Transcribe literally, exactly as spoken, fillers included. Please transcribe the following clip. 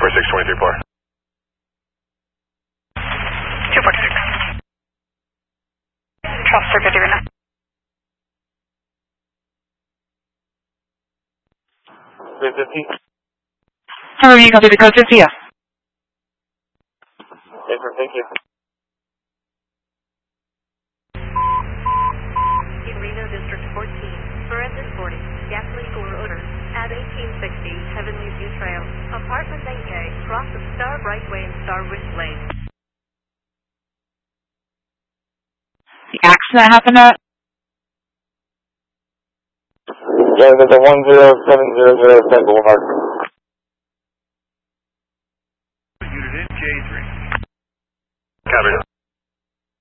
four six, two three four. two four six. Officer Katerina. three fifty. Hello, you can do the code fifty, yeah. Okay, sir, thank you. In Reno District fourteen, Sorrento forty, gas leak or odor, at eighteen sixty, Heavenly View Trail, apartment eight A, cross of Star Brightway and Star Ridge Lane. The accident happened at? Yeah, there's a one zero seven zero zero State Boulevard. Unit in J three. Copy.